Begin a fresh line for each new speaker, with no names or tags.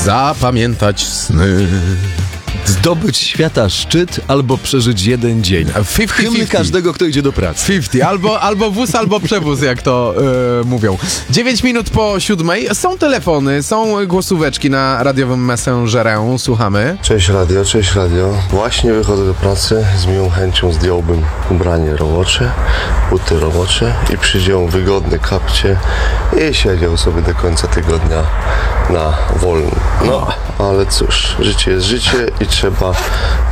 zapamiętać sny.
Zdobyć świata szczyt albo przeżyć jeden dzień.
50-50.
Hymn każdego, kto idzie do pracy.
50, albo wóz, albo przewóz, jak to mówią. 9 minut po 7. Są telefony, są głosóweczki na radiowym Messengerę. Słuchamy.
Cześć radio. Właśnie wychodzę do pracy. Z miłą chęcią zdjąłbym ubranie robocze, buty robocze i przydział wygodne kapcie i siedział sobie do końca tygodnia na wolnym. No, ale cóż, życie jest życie i trzeba